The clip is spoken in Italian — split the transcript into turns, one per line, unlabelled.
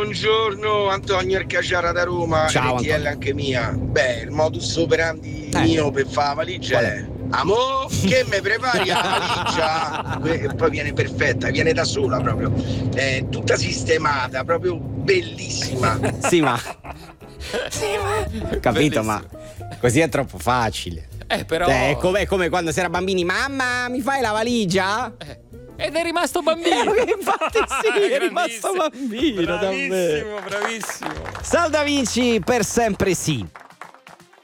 Buongiorno Antonio Arcaciara da Roma.
Ciao,
RTL
Antonio.
anche mia. Beh, il modus operandi mio per fare la valigia
Qual
è
è?
Amò, che me prepari la valigia? E poi viene perfetta, viene da sola proprio. Tutta sistemata, proprio bellissima.
Sì, ma ho capito, ma così è troppo facile.
Però
È come quando si era bambini. Mamma, mi fai la valigia?
ed è rimasto bambino.
Infatti sì, è rimasto bambino, davvero.
Bravissimo.
Sal Da Vinci per sempre sì.